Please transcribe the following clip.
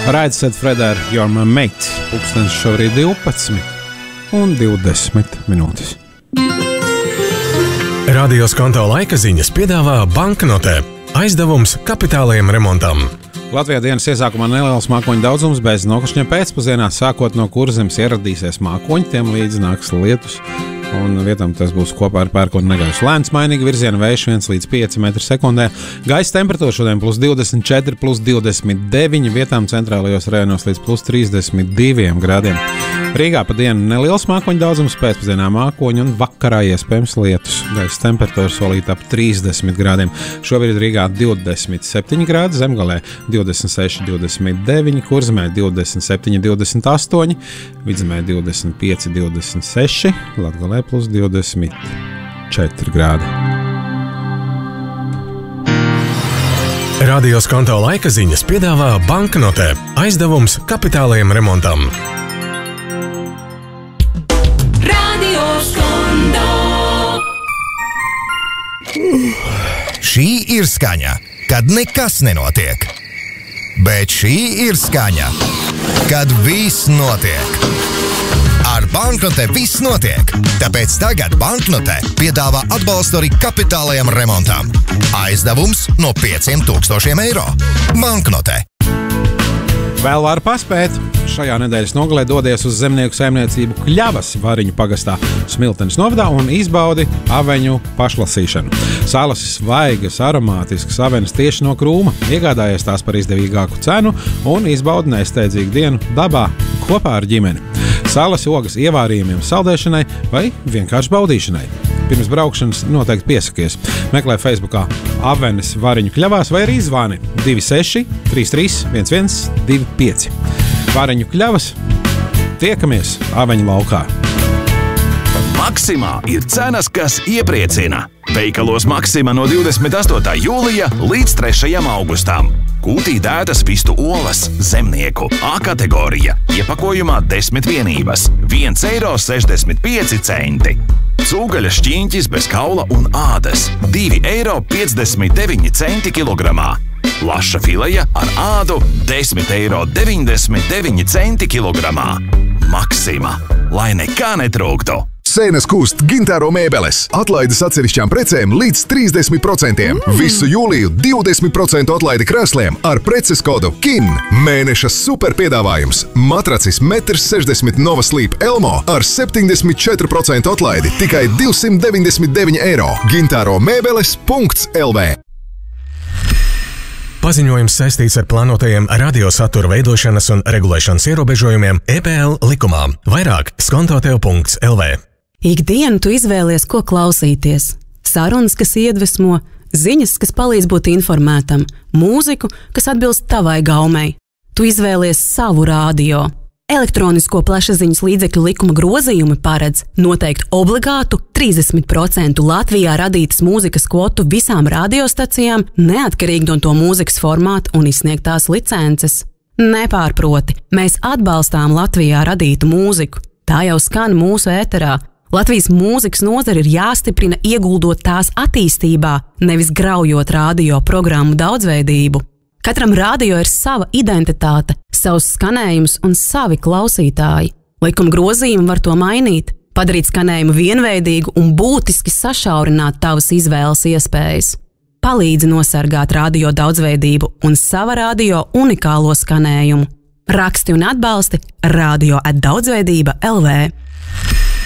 Right Said Fred ar You're My Mate. Pulkstens šobrīd 12:20 minūtes. Radio Skonto laika ziņas piedāvā banknotē. Aizdevums kapitālajiem remontam. Latvijā dienas iesākumā neliels mākoņu daudzums bez nokašņiem pēcpusdienā, sākot no Kurzemes ieradīsies mākoņi, tiem līdzi nāks lietus. Un vietām tas būs kopā ar pērkonu negaisu. Lēns, mainīgi virziena vējš 1 līdz 5 m/sekundē. Gaisa temperatūra šodien +24, +29, vietām centrālajos rajonos līdz +32 grādiem. Rīgā pa dienu neliels mākoņu daudzums, pēcpusdienā mākoņi un vakarā iespējams lietus. Gaisa temperatūra solīta ap 30 grādiem. Šobrīd Rīgā 27 grādi, Zemgalē 26, 29, Kurzemē 27, 28, Vidzemē 25, 26, Latgalē +24 grādi. Radio Skonto laika ziņas piedāvā banknotē. Aizdevums kapitālajiem remontam. Šī ir skaņa, kad nekas nenotiek. Bet šī ir skaņa, kad viss notiek. Ar banknotē viss notiek. Tāpēc tagad banknotē piedāvā atbalstu arī kapitālajam remontam. Aizdevums no 5000 eiro. Banknotē. Vēl var paspēt. Šajā nedēļas nogalē dodies uz zemnieku saimniecību Kļavas Variņu pagastā Smiltenes novadā un izbaudi aveņu pašlasīšanu. Salas ir svaigas, aromātiskas avenes tieši no krūma. Iegādājies tās par izdevīgāku cenu un izbaudi nesteidzīgu dienu dabā kopā ar ģimeni. Salas ogas ievārījumiem saldēšanai vai vienkārši baudīšanai. Pirms braukšanas noteikti piesakies. Meklē Facebookā Avenes Variņu Kļavās vai arī zvani 26 33 11 25. Variņu Kļavas. Tiekamies Aveņu laukā. Maksimā ir cenas, kas iepriecina. Veikalos Maksima no 28. jūlija līdz 3. augustam. Kūtī dētas vistu olas, zemnieku, A kategorija, iepakojumā 10 vienības, 1,65 eiro. Cūgaļa šķīņķis bez kaula un ādas, 2,59 eiro kilogramā. Laša fileja ar ādu, 10,99 eiro kilogramā. Maksima, lai nekā netrūktu. Sēnes kūst Gintāro mēbeles. Atlaides atsevišķām precēm līdz 30%. Visu jūliju 20% atlaidi krēsliem ar preces kodu KIN. Mēneša super piedāvājums. Matracis 1,60 m Nova Sleep Elmo ar 74% atlaidi tikai 299 eiro. Gintāro mēbeles.lv. Paziņojums saistīts ar plānotajiem radiosatura veidošanas un regulēšanas ierobežojumiem EPL likumā. Vairāk skontotev.lv. Ikdienu tu izvēlies, ko klausīties. Sarunas, kas iedvesmo, ziņas, kas palīdz būt informētam, mūziku, kas atbilst tavai gaumei. Tu izvēlies savu radio. Elektronisko plašsaziņas līdzekļu likuma grozījumi paredz noteikt obligātu 30% Latvijā radītas mūzikas kvotu visām radiostacijām, neatkarīgi no to mūzikas formāta un izsniegtās licences. Nepārproti, mēs atbalstām Latvijā radītu mūziku. Tā jau skan mūsu ēterā. Latvijas mūzikas nozare ir jāstiprina, ieguldot tās attīstībā, nevis graujot radio programmu daudzveidību. Katram radio ir sava identitāte, savs skanējums un savi klausītāji. Likuma grozījumi var to mainīt, padarīt skanējumu vienveidīgu un būtiski sašaurināt tavas izvēles iespējas. Palīdzi nosargāt radio daudzveidību un sava radio unikālo skanējumu. Raksti un atbalsti radio@daudzveidība.lv.